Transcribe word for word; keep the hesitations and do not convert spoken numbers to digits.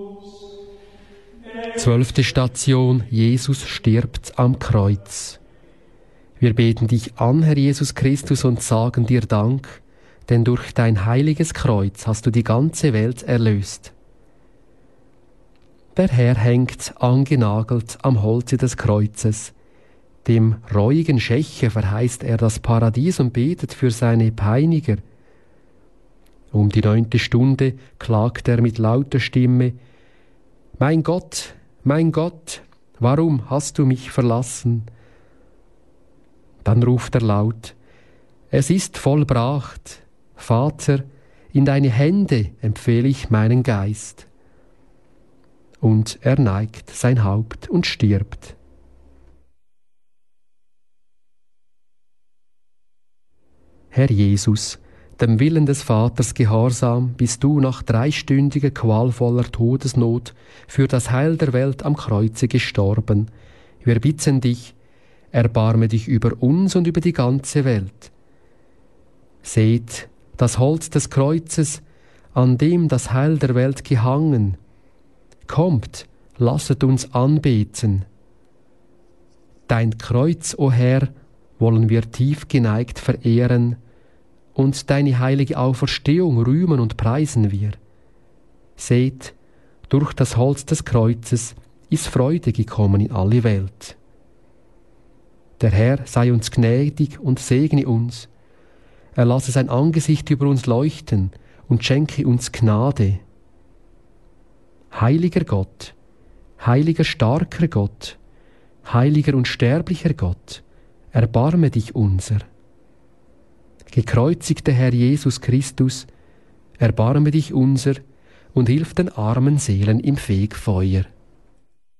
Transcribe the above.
Zwölfte Station: Jesus stirbt am Kreuz. Wir beten dich an, Herr Jesus Christus, und sagen dir Dank, denn durch dein heiliges Kreuz hast du die ganze Welt erlöst. Der Herr hängt angenagelt am Holze des Kreuzes. Dem reuigen Schächer verheißt er das Paradies und betet für seine Peiniger. Um die neunte Stunde klagt er mit lauter Stimme: Mein Gott, mein Gott, warum hast du mich verlassen? Dann ruft er laut: Es ist vollbracht. Vater, in deine Hände empfehle ich meinen Geist. Und er neigt sein Haupt und stirbt. Herr Jesus, dem Willen des Vaters gehorsam, bist du nach dreistündiger qualvoller Todesnot für das Heil der Welt am Kreuze gestorben. Wir bitten dich, erbarme dich über uns und über die ganze Welt. Seht das Holz des Kreuzes, an dem das Heil der Welt gehangen. Kommt, lasset uns anbeten. Dein Kreuz, o Herr, wollen wir tief geneigt verehren, und deine heilige Auferstehung rühmen und preisen wir. Seht, durch das Holz des Kreuzes ist Freude gekommen in alle Welt. Der Herr sei uns gnädig und segne uns. Er lasse sein Angesicht über uns leuchten und schenke uns Gnade. Heiliger Gott, heiliger starker Gott, heiliger und sterblicher Gott, erbarme dich unser. Gekreuzigter Herr Jesus Christus, erbarme dich unser und hilf den armen Seelen im Fegfeuer.